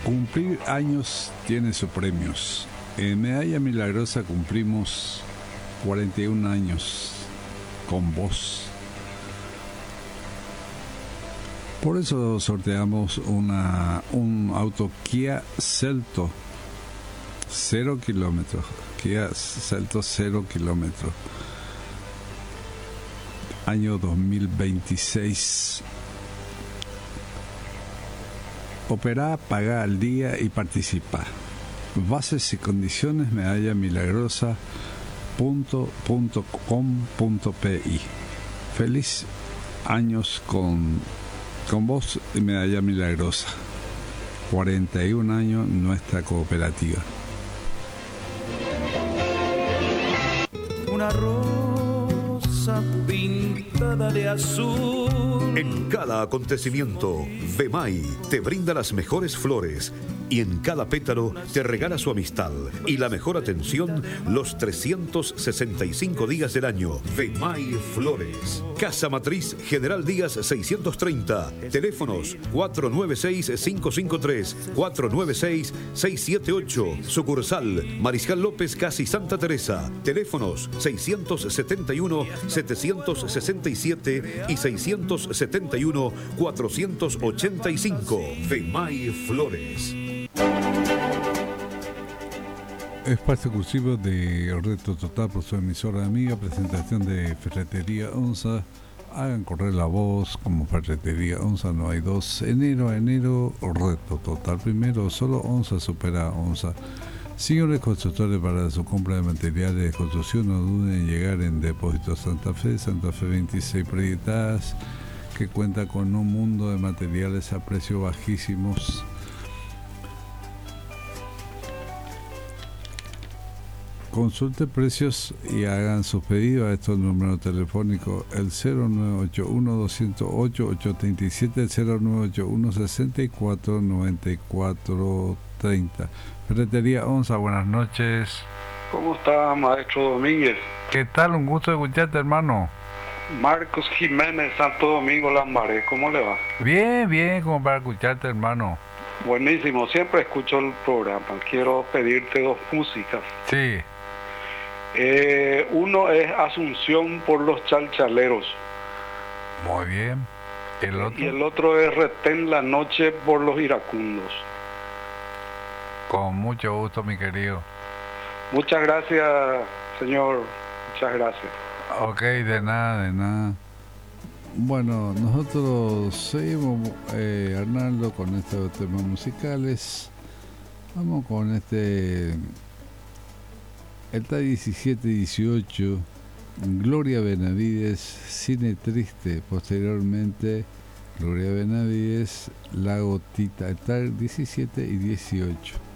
Cumplir años tiene sus premios. En Medalla Milagrosa cumplimos 41 años con vos. Por eso sorteamos un auto Kia Celto 0 kilómetros. Kia Celto 0 kilómetros. Año 2026. Operá, pagá al día y participa. Bases y condiciones medallamilagrosa.com.pi. Feliz años con vos y Medalla Milagrosa. 41 años nuestra cooperativa. Una rosa pintada de azul. En cada acontecimiento, Vemay te brinda las mejores flores y en cada pétalo te regala su amistad y la mejor atención los 365 días del año. Vemay Flores. Casa Matriz General Díaz 630. Teléfonos 496-553, 496-678. Sucursal Mariscal López, casi Santa Teresa. Teléfonos 671-767 y 671-485. Vemay Flores. Espacio exclusivo de Reto Total por su emisora amiga. Presentación de Ferretería Onza. Hagan correr la voz como Ferretería Onza. No hay dos. Enero a enero, Reto Total. Primero, solo Onza supera Onza. Señores constructores, para su compra de materiales de construcción, no duden en llegar en Depósito Santa Fe 26 proyectadas, que cuenta con un mundo de materiales a precios bajísimos. Consulte precios y hagan sus pedidos a estos números telefónicos: el 0981-208-837, el 0981-649430. Ferretería Onza, buenas noches. ¿Cómo está, maestro Domínguez? ¿Qué tal? Un gusto escucharte, hermano. Marcos Jiménez, Santo Domingo, Lambaré, ¿cómo le va? Bien, como para escucharte, hermano. Buenísimo, siempre escucho el programa. Quiero pedirte dos músicas. Sí. Uno es Asunción por los Chalchaleros. Muy bien. ¿El otro? Y el otro es Retén la Noche por los Iracundos. Con mucho gusto, mi querido. Muchas gracias, señor. Muchas gracias. Ok, de nada. Bueno, nosotros seguimos, Arnaldo, con estos temas musicales. Vamos con está 17-18, Gloria Benavides, Cine Triste. Posteriormente, Gloria Benavides, La Gotita. Está 17 y 18.